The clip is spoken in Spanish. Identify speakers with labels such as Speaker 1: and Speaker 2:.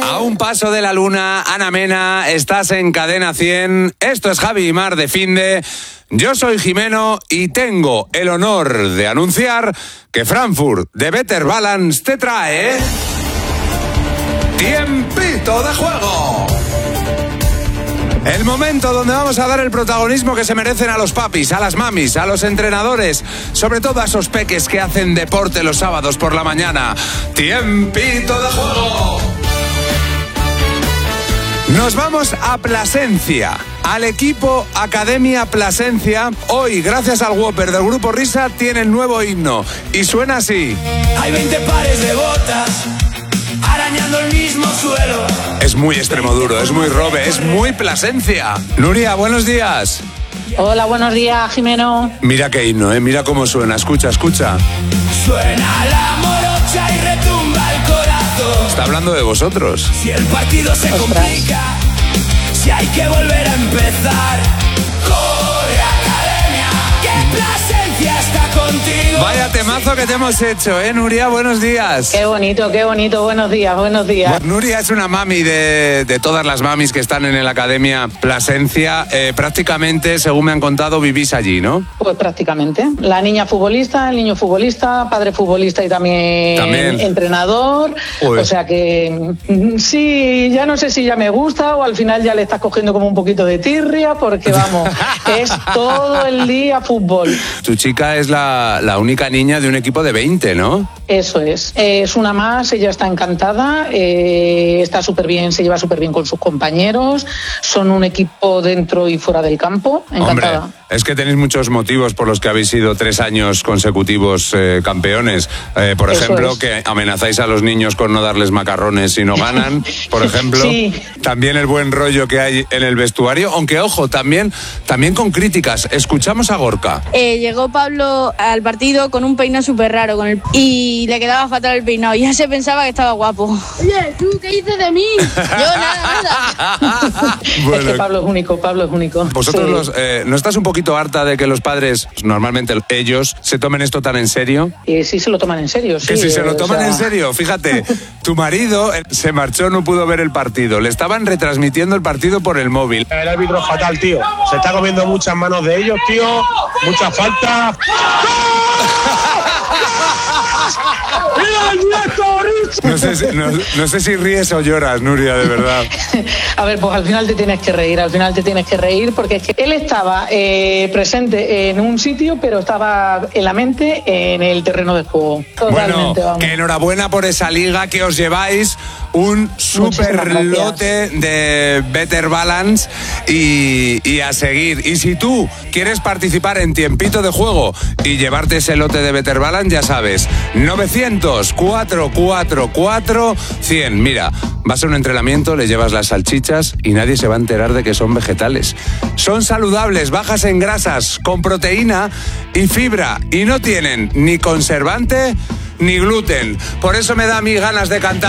Speaker 1: A un paso de la luna, Ana Mena, estás en Cadena 100. Esto es Javi y Mar de Finde. Yo soy Jimeno y tengo el honor de anunciar que Frankfurt de Better Balance te trae Tiempito de Juego. El momento donde vamos a dar el protagonismo que se merecen a los papis, a las mamis, a los entrenadores, sobre todo a esos peques que hacen deporte los sábados por la mañana. Tiempito de Juego. Nos vamos a Plasencia, al equipo Academia Plasencia. Hoy, gracias al Whopper del Grupo Risa, tienen nuevo himno y suena así.
Speaker 2: Hay 20 pares de botas arañando el mismo suelo.
Speaker 1: Es muy Extremoduro, es muy Robe, es muy Plasencia. Nuria, buenos días.
Speaker 3: Hola, buenos días, Jimeno.
Speaker 1: Mira qué himno, mira cómo suena, escucha, escucha.
Speaker 2: Suena la morocha y retumba el corazón.
Speaker 1: Está hablando de vosotros.
Speaker 2: Si el partido se complica, si hay que volver a empezar, corre Academia, que Plasencia está contigo.
Speaker 1: Vaya temazo que te hemos hecho, Nuria, buenos días.
Speaker 3: Qué bonito, buenos días, buenos días.
Speaker 1: Bueno, Nuria es una mami de todas las mamis que están en el Academia Plasencia. Prácticamente, según me han contado, vivís allí, ¿no?
Speaker 3: Pues prácticamente. La niña futbolista, el niño futbolista, padre futbolista y también entrenador. Uy. O sea que sí, ya no sé si ya me gusta o al final ya le estás cogiendo como un poquito de tirria porque vamos, es todo el día fútbol.
Speaker 1: Tu chica es la única niña de un equipo de 20, ¿no?
Speaker 3: Eso es una más, ella está encantada, está súper bien, se lleva súper bien con sus compañeros, son un equipo dentro y fuera del campo, encantada.
Speaker 1: Hombre, es que tenéis muchos motivos por los que habéis sido 3 años consecutivos campeones. Por ejemplo, que amenazáis a los niños con no darles macarrones si no ganan, por ejemplo.
Speaker 3: Sí.
Speaker 1: También el buen rollo que hay en el vestuario, aunque ojo, también con críticas. Escuchamos a Gorka.
Speaker 4: Llegó Pablo al partido con un peinado súper raro y le quedaba fatal el peinado. Ya se pensaba que estaba guapo.
Speaker 5: Oye, ¿tú qué dices de mí?
Speaker 4: Yo nada.
Speaker 3: Bueno, es que Pablo es único.
Speaker 1: ¿Vosotros no estás un poquito harta de que los padres, normalmente ellos, se tomen esto tan en serio?
Speaker 3: Sí, se lo toman en serio, sí.
Speaker 1: Que si se lo toman en serio, fíjate, tu marido se marchó, no pudo ver el partido. Le estaban retransmitiendo el partido por el móvil.
Speaker 6: El árbitro es fatal, tío. Se está comiendo muchas manos de ellos, tío. Mucha falta.
Speaker 1: No sé si ríes o lloras, Nuria, de verdad.
Speaker 3: A ver, pues al final te tienes que reír, porque es que él estaba presente en un sitio, pero estaba en la mente en el terreno de juego. Totalmente,
Speaker 1: bueno, que enhorabuena por esa liga que os lleváis, un super lote de Better Balance y a seguir. Y si tú quieres participar en Tiempito de Juego y llevarte ese lote de Better Balance, ya sabes, 900-444-100. Mira, vas a un entrenamiento, le llevas las salchichas y nadie se va a enterar de que son vegetales. Son saludables, bajas en grasas, con proteína y fibra y no tienen ni conservante ni gluten. Por eso me da a mí ganas de cantar.